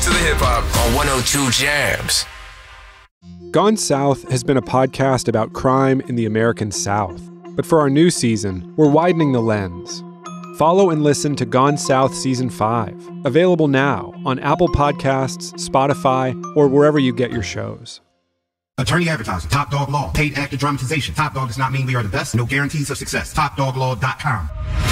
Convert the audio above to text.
to the hip hop on 102 Jams. Gone South has been a podcast about crime in the American South. But for our new season, we're widening the lens. Follow and listen to Gone South Season 5, available now on Apple Podcasts, Spotify, or wherever you get your shows. Attorney advertising, Top Dog Law, paid actor dramatization. Top Dog does not mean we are the best. No guarantees of success. TopDogLaw.com.